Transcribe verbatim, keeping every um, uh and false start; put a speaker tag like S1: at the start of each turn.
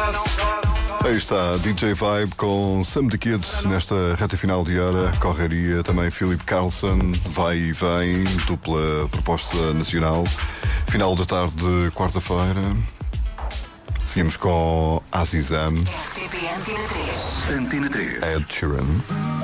S1: Aí está, D J Vibe com Sam the Kid nesta reta final de hora. Correria também Philip Carlson, vai e vem, dupla proposta nacional. Final da tarde de quarta-feira. Seguimos com Azizam.
S2: R T P Antena três.
S1: Antena três. Ed Sheeran.